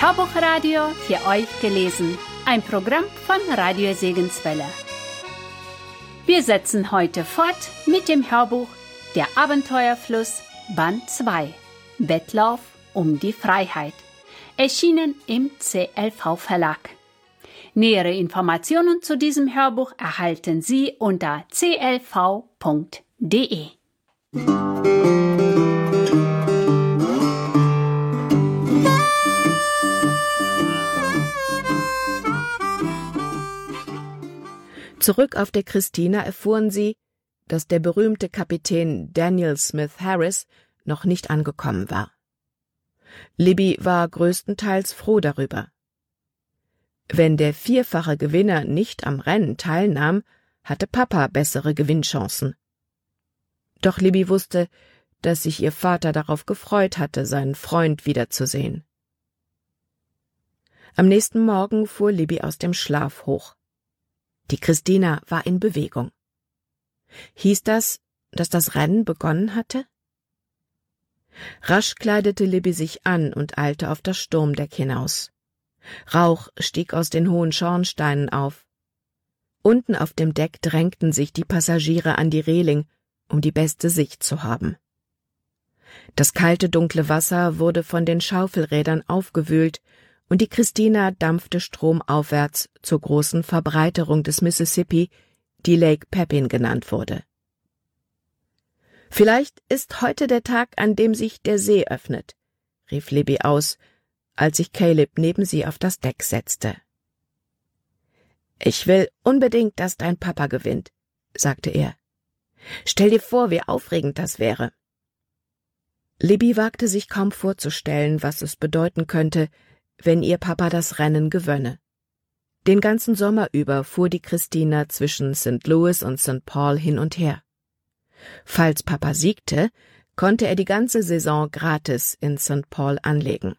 Hörbuchradio für euch gelesen. Ein Programm von Radio Segenswelle. Wir setzen heute fort mit dem Hörbuch Der Abenteuerfluss Band 2. Wettlauf um die Freiheit. Erschienen im CLV Verlag. Nähere Informationen zu diesem Hörbuch erhalten Sie unter clv.de. Zurück auf der Christina erfuhren sie, dass der berühmte Kapitän Daniel Smith Harris noch nicht angekommen war. Libby war größtenteils froh darüber. Wenn der vierfache Gewinner nicht am Rennen teilnahm, hatte Papa bessere Gewinnchancen. Doch Libby wusste, dass sich ihr Vater darauf gefreut hatte, seinen Freund wiederzusehen. Am nächsten Morgen fuhr Libby aus dem Schlaf hoch. Die Christina war in Bewegung. Hieß das, dass das Rennen begonnen hatte? Rasch kleidete Libby sich an und eilte auf das Sturmdeck hinaus. Rauch stieg aus den hohen Schornsteinen auf. Unten auf dem Deck drängten sich die Passagiere an die Reling, um die beste Sicht zu haben. Das kalte, dunkle Wasser wurde von den Schaufelrädern aufgewühlt, und die Christina dampfte stromaufwärts zur großen Verbreiterung des Mississippi, die Lake Pepin genannt wurde. »Vielleicht ist heute der Tag, an dem sich der See öffnet«, rief Libby aus, als sich Caleb neben sie auf das Deck setzte. »Ich will unbedingt, dass dein Papa gewinnt«, sagte er. »Stell dir vor, wie aufregend das wäre.« Libby wagte sich kaum vorzustellen, was es bedeuten könnte, wenn ihr Papa das Rennen gewönne. Den ganzen Sommer über fuhr die Christina zwischen St. Louis und St. Paul hin und her. Falls Papa siegte, konnte er die ganze Saison gratis in St. Paul anlegen.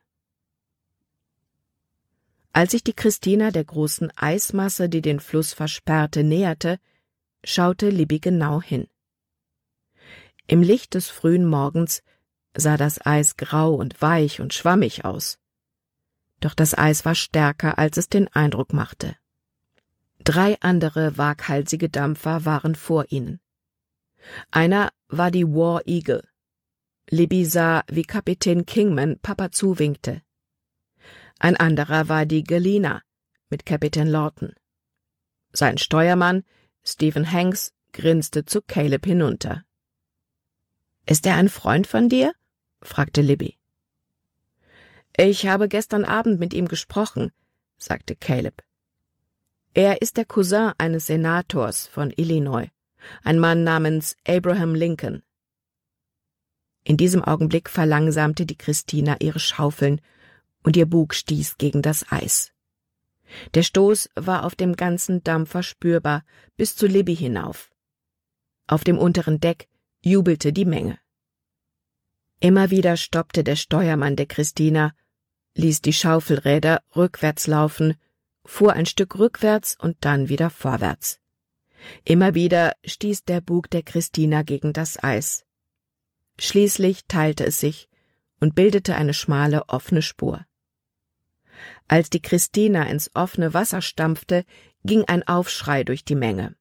Als sich die Christina der großen Eismasse, die den Fluss versperrte, näherte, schaute Libby genau hin. Im Licht des frühen Morgens sah das Eis grau und weich und schwammig aus. Doch das Eis war stärker, als es den Eindruck machte. 3 andere waghalsige Dampfer waren vor ihnen. Einer war die War Eagle. Libby sah, wie Kapitän Kingman Papa zuwinkte. Ein anderer war die Galena mit Kapitän Lawton. Sein Steuermann, Stephen Hanks, grinste zu Caleb hinunter. »Ist er ein Freund von dir?« fragte Libby. »Ich habe gestern Abend mit ihm gesprochen«, sagte Caleb. »Er ist der Cousin eines Senators von Illinois, ein Mann namens Abraham Lincoln.« In diesem Augenblick verlangsamte die Christina ihre Schaufeln, und ihr Bug stieß gegen das Eis. Der Stoß war auf dem ganzen Dampfer spürbar, bis zu Libby hinauf. Auf dem unteren Deck jubelte die Menge. Immer wieder stoppte der Steuermann der Christina, ließ die Schaufelräder rückwärts laufen, fuhr ein Stück rückwärts und dann wieder vorwärts. Immer wieder stieß der Bug der Christina gegen das Eis. Schließlich teilte es sich und bildete eine schmale, offene Spur. Als die Christina ins offene Wasser stampfte, ging ein Aufschrei durch die Menge.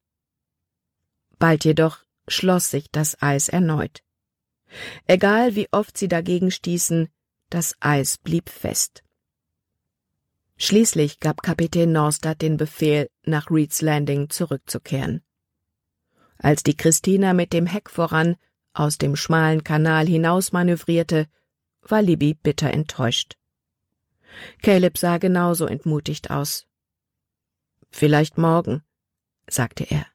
Bald jedoch schloss sich das Eis erneut. Egal wie oft sie dagegen stießen, das Eis blieb fest. Schließlich gab Kapitän Norstad den Befehl, nach Reeds Landing zurückzukehren. Als die Christina mit dem Heck voran aus dem schmalen Kanal hinaus manövrierte, war Libby bitter enttäuscht. Caleb sah genauso entmutigt aus. »Vielleicht morgen«, sagte er.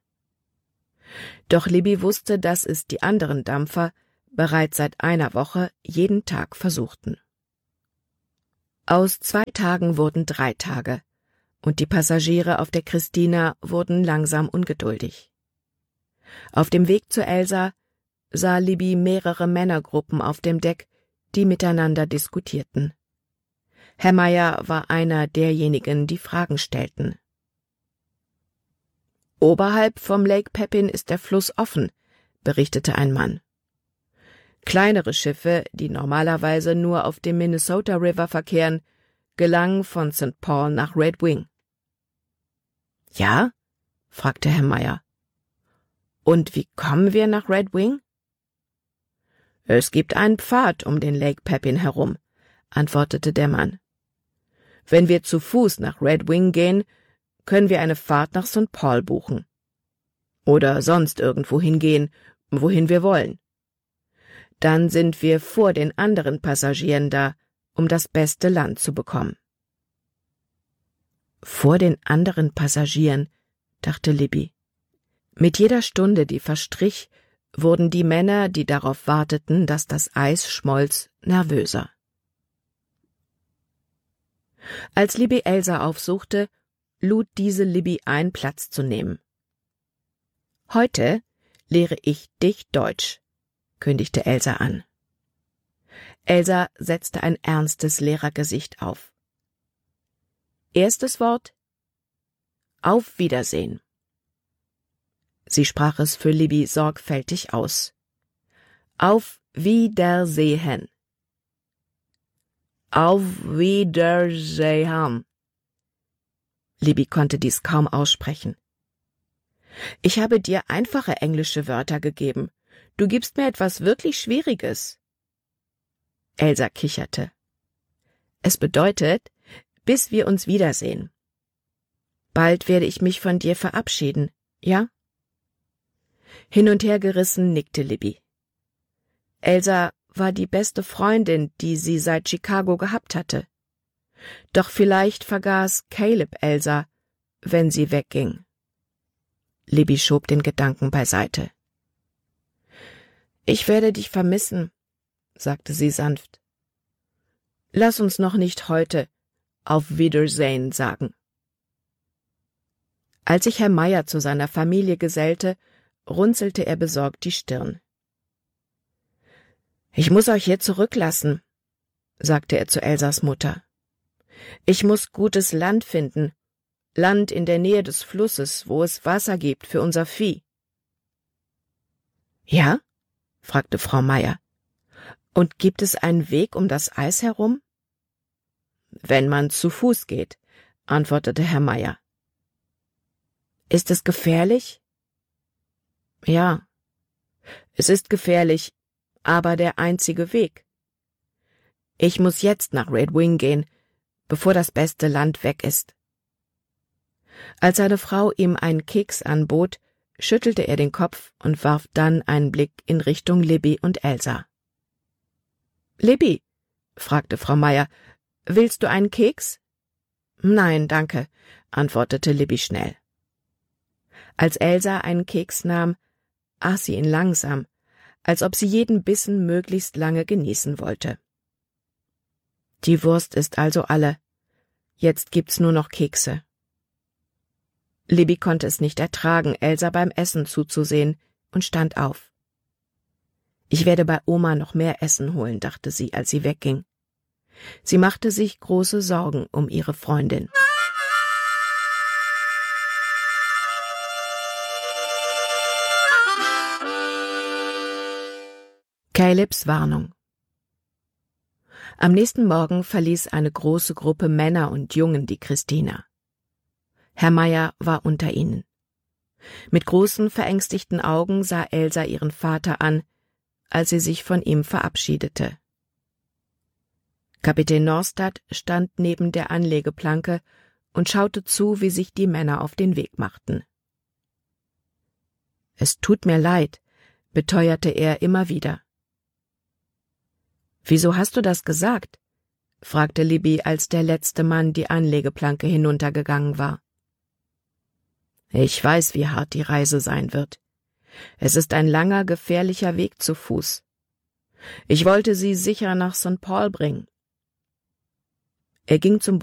Doch Libby wusste, dass es die anderen Dampfer bereits seit einer Woche jeden Tag versuchten. Aus 2 Tagen wurden 3 Tage, und die Passagiere auf der Christina wurden langsam ungeduldig. Auf dem Weg zur Elsa sah Libby mehrere Männergruppen auf dem Deck, die miteinander diskutierten. Herr Meyer war einer derjenigen, die Fragen stellten. »Oberhalb vom Lake Pepin ist der Fluss offen«, berichtete ein Mann. Kleinere Schiffe, die normalerweise nur auf dem Minnesota River verkehren, gelang von St. Paul nach Red Wing. »Ja?« fragte Herr Meyer. »Und wie kommen wir nach Red Wing?« »Es gibt einen Pfad um den Lake Pepin herum«, antwortete der Mann. »Wenn wir zu Fuß nach Red Wing gehen, können wir eine Fahrt nach St. Paul buchen. Oder sonst irgendwo hingehen, wohin wir wollen. Dann sind wir vor den anderen Passagieren da, um das beste Land zu bekommen.« »Vor den anderen Passagieren«, dachte Libby. Mit jeder Stunde, die verstrich, wurden die Männer, die darauf warteten, dass das Eis schmolz, nervöser. Als Libby Elsa aufsuchte, lud diese Libby ein, Platz zu nehmen. »Heute lehre ich dich Deutsch«, kündigte Elsa an. Elsa setzte ein ernstes Lehrergesicht auf. Erstes Wort: Auf Wiedersehen. Sie sprach es für Libby sorgfältig aus. Auf Wiedersehen. Auf Wiedersehen. Libby konnte dies kaum aussprechen. »Ich habe dir einfache englische Wörter gegeben. Du gibst mir etwas wirklich Schwieriges.« Elsa kicherte. »Es bedeutet, bis wir uns wiedersehen. Bald werde ich mich von dir verabschieden, ja?« Hin und her gerissen nickte Libby. Elsa war die beste Freundin, die sie seit Chicago gehabt hatte. Doch vielleicht vergaß Caleb Elsa, wenn sie wegging. Libby schob den Gedanken beiseite. »Ich werde dich vermissen«, sagte sie sanft. »Lass uns noch nicht heute auf Wiedersehen sagen.« Als sich Herr Meyer zu seiner Familie gesellte, runzelte er besorgt die Stirn. »Ich muss euch hier zurücklassen«, sagte er zu Elsas Mutter. »Ich muss gutes Land finden, Land in der Nähe des Flusses, wo es Wasser gibt für unser Vieh.« »Ja?« fragte Frau Meyer. »Und gibt es einen Weg um das Eis herum?« »Wenn man zu Fuß geht«, antwortete Herr Meyer. »Ist es gefährlich?« »Ja, es ist gefährlich, aber der einzige Weg. Ich muss jetzt nach Red Wing gehen, bevor das beste Land weg ist.« Als seine Frau ihm einen Keks anbot, schüttelte er den Kopf und warf dann einen Blick in Richtung Libby und Elsa. »Libby«, fragte Frau Meyer, »willst du einen Keks?« »Nein, danke«, antwortete Libby schnell. Als Elsa einen Keks nahm, aß sie ihn langsam, als ob sie jeden Bissen möglichst lange genießen wollte. »Die Wurst ist also alle. Jetzt gibt's nur noch Kekse.« Libby konnte es nicht ertragen, Elsa beim Essen zuzusehen, und stand auf. »Ich werde bei Oma noch mehr Essen holen«, dachte sie, als sie wegging. Sie machte sich große Sorgen um ihre Freundin. Calebs Warnung. Am nächsten Morgen verließ eine große Gruppe Männer und Jungen die Christina. Herr Meyer war unter ihnen. Mit großen, verängstigten Augen sah Elsa ihren Vater an, als sie sich von ihm verabschiedete. Kapitän Norstad stand neben der Anlegeplanke und schaute zu, wie sich die Männer auf den Weg machten. »Es tut mir leid«, beteuerte er immer wieder. »Wieso hast du das gesagt?« fragte Libby, als der letzte Mann die Anlegeplanke hinuntergegangen war. »Ich weiß, wie hart die Reise sein wird. Es ist ein langer, gefährlicher Weg zu Fuß. Ich wollte sie sicher nach St. Paul bringen.« Er ging zum